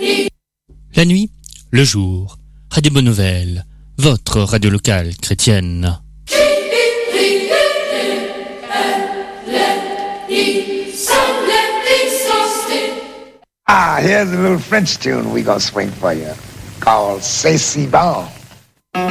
La nuit, le jour, Radio Bonne Nouvelle, votre radio locale chrétienne. Ah, here's a little French tune we gonna swing for you, called C'est si bon.